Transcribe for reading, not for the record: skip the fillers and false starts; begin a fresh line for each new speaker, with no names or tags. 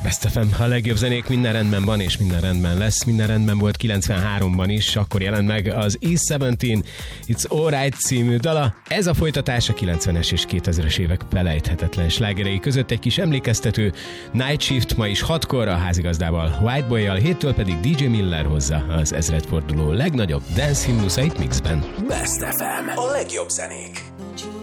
Best FM, a legjobb zenék, minden rendben van és minden rendben lesz. Minden rendben volt 93-ban is, akkor jelent meg az E17 It's Alright című dala. Ez a folytatás a 90-es és 2000-es évek felejthetetlen slágerei között egy kis emlékeztető. Night Shift ma is 6-kor a házigazdával, Whiteboy-jal, 7-től pedig DJ Miller hozza az ezredforduló legnagyobb dance himnuszait mixben.
Best FM, a legjobb zenék.